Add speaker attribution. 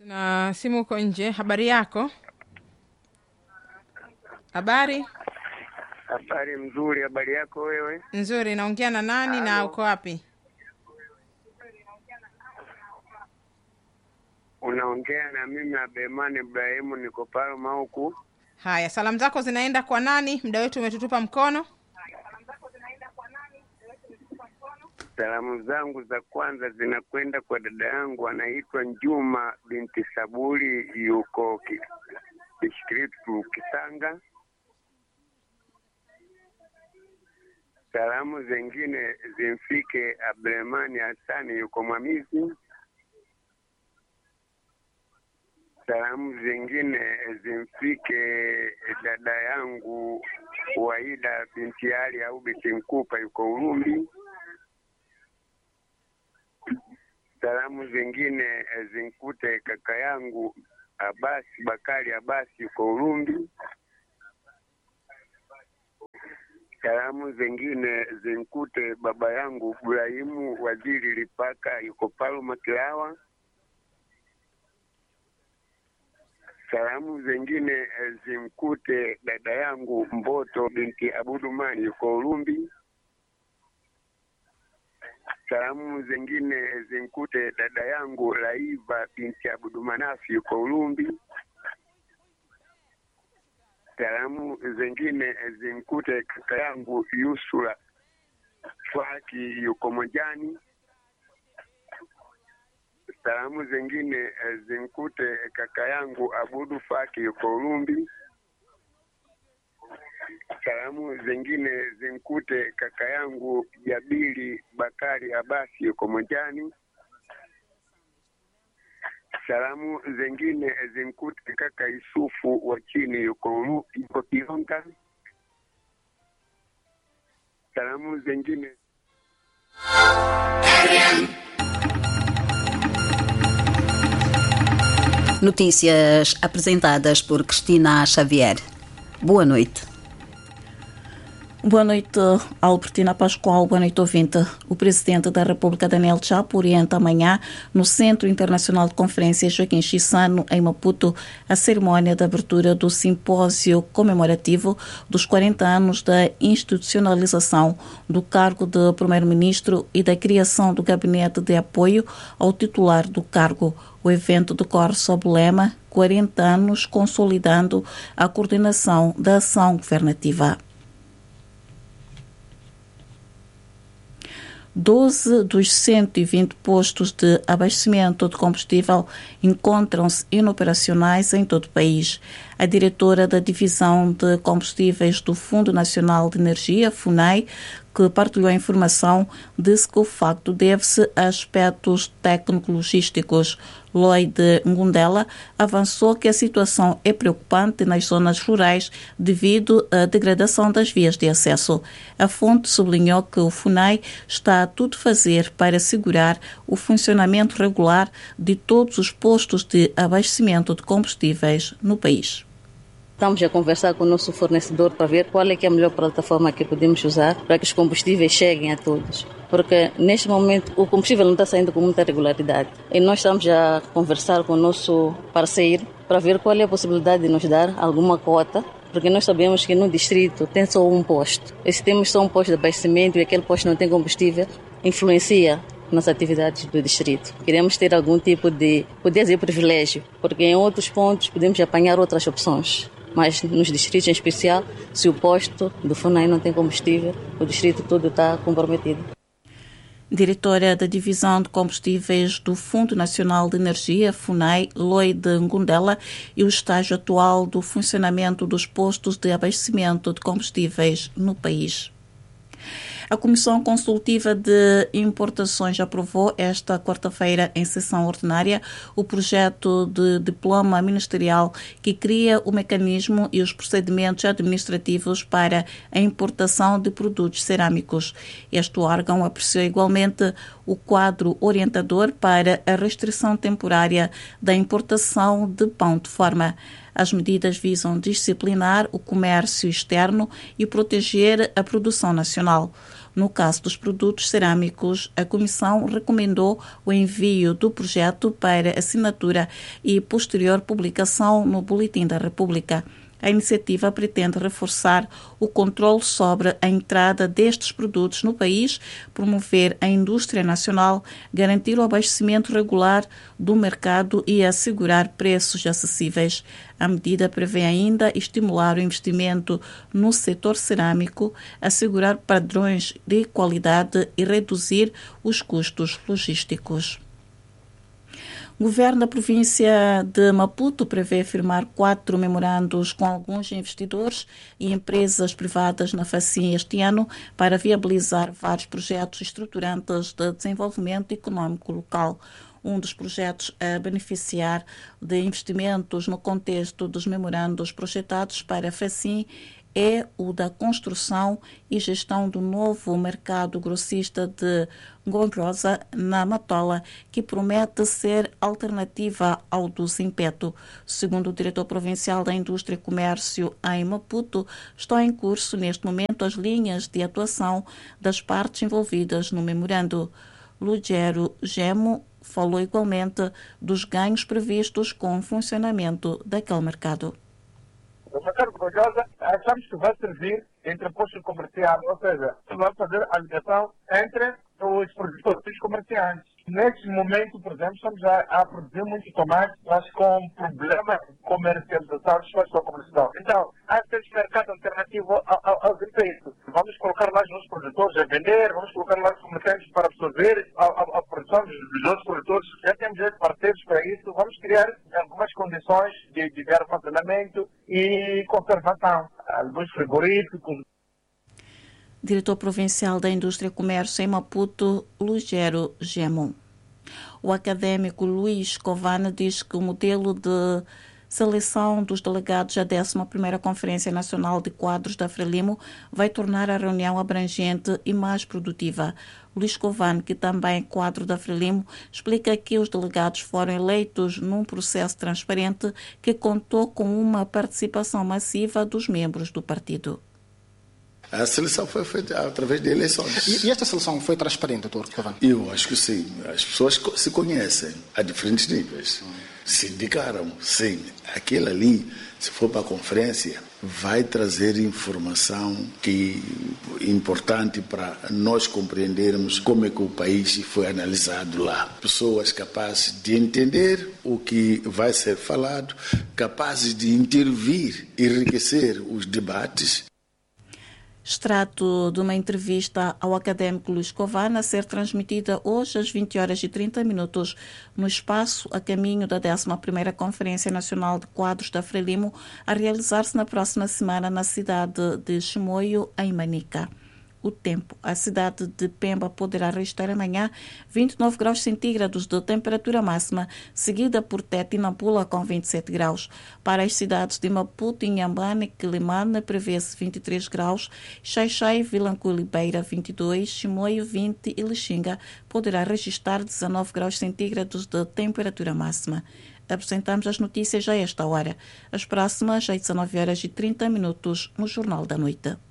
Speaker 1: Na simu uko nje. Habari yako? Habari?
Speaker 2: Habari mzuri, habari yako wewe?
Speaker 1: Nzuri. Naongea na nani na
Speaker 2: Halo.
Speaker 1: uko wapi?
Speaker 2: Unaongea na mimi Abemani Ibrahimu, niko Palma huku.
Speaker 1: Haya, salamu zako zinaenda kwa nani? Muda wetu umetutupa mkono.
Speaker 2: Salamu zangu za kwanza zinakwenda kwa dada yangu anaitwa Njuma binti Saburi, yuko Kishkiritu Kisanga. Salamu zingine zimfike Abdurahmani Hasani, yuko Mwamizi. Salamu zingine zimfike dada yangu Waida binti Ali au binti Mkupa, yuko Urumbi. Salamu zingine zinkute kaka yangu Abasi Bakari Abasi, yuko Urumbi. Salamu zingine zinkute baba yangu Ibrahimu Waziri Lipaka, yuko Palma Kilawa. Salamu zingine zimkute dada yangu Mboto binti Abudumani, yuko Urumbi. Salamu zingine zinkute dada yangu Laiva binti Abudumanafi, yuko Urumbi. Salamu zingine zinkute kaka yangu Yusura Faki, yuko Mojani. Salamu zingine zinkute kaka yangu Abudu Faki, yuko Urumbi. Salamu zingine zinkute kaka yangu Jabili Bakari Abasi, yuko Mojani. Salamu zingine zinkute kaka Isufu wa chini, yuko Kionga. Salamu zingine
Speaker 3: Notícias apresentadas por Cristina Xavier. Boa noite.
Speaker 4: Boa noite, Albertina Pascoal. Boa noite, ouvinte. O Presidente da República, Daniel Chapo, orienta amanhã, no Centro Internacional de Conferências Joaquim Chissano, em Maputo, a cerimónia de abertura do simpósio comemorativo dos 40 anos da institucionalização do cargo de Primeiro-Ministro e da criação do Gabinete de Apoio ao titular do cargo. O evento decorre sob o lema 40 anos consolidando a coordenação da ação governativa. 12 dos 120 postos de abastecimento de combustível encontram-se inoperacionais em todo o país. A diretora da Divisão de Combustíveis do Fundo Nacional de Energia, FUNAI, que partilhou a informação, disse que o facto deve-se a aspectos técnico-logísticos. Lloyd Ngundela avançou que a situação é preocupante nas zonas rurais devido à degradação das vias de acesso. A fonte sublinhou que o FUNAI está a tudo fazer para assegurar o funcionamento regular de todos os postos de abastecimento de combustíveis no país.
Speaker 5: Estamos a conversar com o nosso fornecedor para ver qual é que é a melhor plataforma que podemos usar para que os combustíveis cheguem a todos. Porque neste momento o combustível não está saindo com muita regularidade. E nós estamos a conversar com o nosso parceiro para ver qual é a possibilidade de nos dar alguma cota, porque nós sabemos que no distrito tem só um posto. E se temos só um posto de abastecimento e aquele posto não tem combustível, influencia nas atividades do distrito. Queremos ter algum tipo de, poder dizer, privilégio, porque em outros pontos podemos apanhar outras opções. Mas nos distritos em especial, se o posto do FUNAI não tem combustível, o distrito todo está comprometido.
Speaker 4: Diretora da Divisão de Combustíveis do Fundo Nacional de Energia, FUNAI, Lloyd Ngundela, e o estágio atual do funcionamento dos postos de abastecimento de combustíveis no país. A Comissão Consultiva de Importações aprovou esta quarta-feira, em sessão ordinária, o projeto de diploma ministerial que cria o mecanismo e os procedimentos administrativos para a importação de produtos cerâmicos. Este órgão apreciou igualmente o quadro orientador para a restrição temporária da importação de pão de forma. As medidas visam disciplinar o comércio externo e proteger a produção nacional. No caso dos produtos cerâmicos, a Comissão recomendou o envio do projeto para assinatura e posterior publicação no Boletim da República. A iniciativa pretende reforçar o controle sobre a entrada destes produtos no país, promover a indústria nacional, garantir o abastecimento regular do mercado e assegurar preços acessíveis. A medida prevê ainda estimular o investimento no setor cerâmico, assegurar padrões de qualidade e reduzir os custos logísticos. O governo da província de Maputo prevê firmar 4 memorandos com alguns investidores e empresas privadas na FACIN este ano para viabilizar vários projetos estruturantes de desenvolvimento econômico local. Um dos projetos a beneficiar de investimentos no contexto dos memorandos projetados para a FACIN é o da construção e gestão do novo mercado grossista de Gongrosa, na Matola, que promete ser alternativa ao do Zimpeto. Segundo o diretor provincial da Indústria e Comércio em Maputo, estão em curso neste momento as linhas de atuação das partes envolvidas no memorando. Lugero Gemo falou igualmente dos ganhos previstos com o funcionamento daquele mercado.
Speaker 6: O mercado de Gongrosa, achamos que vai servir entre posto comercial, ou seja, vai fazer a ligação entre os produtores e os comerciantes. Neste momento, por exemplo, estamos a produzir muito tomate, mas com problema de comercialização, de comercial. Então, há esse mercado alternativo ao Zimpeto. Vamos colocar lá os nossos produtores a vender, vamos colocar lá os comerciantes para absorver a produção dos nossos produtores. Já temos parceiros para isso. Vamos criar algumas condições de armazenamento e conservação. Alguns frigoríficos.
Speaker 4: Diretor Provincial da Indústria e Comércio em Maputo, Lugero Gemo. O académico Luís Covana diz que o modelo de seleção dos delegados à 11ª Conferência Nacional de Quadros da Frelimo vai tornar a reunião abrangente e mais produtiva. Luís Covana, que também é quadro da Frelimo, explica que os delegados foram eleitos num processo transparente que contou com uma participação massiva dos membros do partido.
Speaker 7: A seleção foi feita através de eleições.
Speaker 8: E esta seleção foi transparente, doutor Covana?
Speaker 7: Eu acho que sim. As pessoas se conhecem a diferentes níveis. Se indicaram, sim. Aquele ali, se for para a conferência, vai trazer informação que é importante para nós compreendermos como é que o país foi analisado lá. Pessoas capazes de entender o que vai ser falado, capazes de intervir, enriquecer os debates.
Speaker 4: Extrato de uma entrevista ao académico Luís Covana a ser transmitida hoje às 20h30 no espaço a caminho da 11ª Conferência Nacional de Quadros da Frelimo, a realizar-se na próxima semana na cidade de Chimoio, em Manica. O tempo. A cidade de Pemba poderá registrar amanhã 29 graus centígrados de temperatura máxima, seguida por Tete e Nampula com 27 graus. Para as cidades de Maputo, Inhambane e Quilimane prevê-se 23 graus, Xai-Xai, Vilanculo e Beira 22, Chimoio 20 e Lixinga poderá registrar 19 graus centígrados de temperatura máxima. Apresentamos as notícias a esta hora. As próximas às 19h30 no Jornal da Noite.